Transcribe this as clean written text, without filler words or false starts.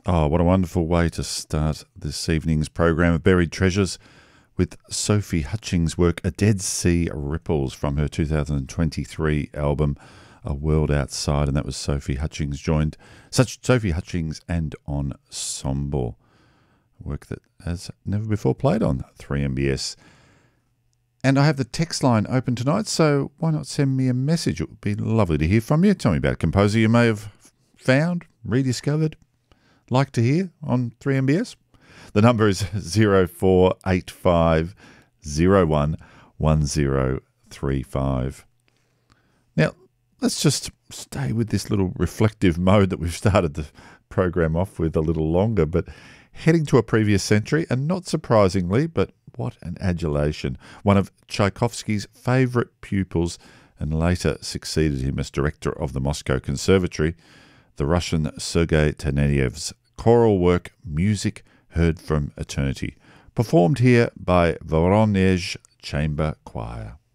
Oh, what a wonderful way to start this evening's program of Buried Treasures with Sophie Hutchings' work A Dead Sea Ripples from her 2023 album A World Outside, and that was Sophie Hutchings joined Sophie Hutchings and Ensemble, work that has never before played on 3MBS. And I have the text line open tonight, so why not send me a message? It would be lovely to hear from you. Tell me about a composer you may have found, rediscovered, like to hear on 3MBS. The number is 0485 01 1035. Now, let's just stay with this little reflective mode that we've started the program off with a little longer, but heading to a previous century, and not surprisingly, but what an adulation, one of Tchaikovsky's favourite pupils and later succeeded him as director of the Moscow Conservatory, the Russian Sergei Tenelyev's choral work Music Heard from Eternity, performed here by Voronezh Chamber Choir.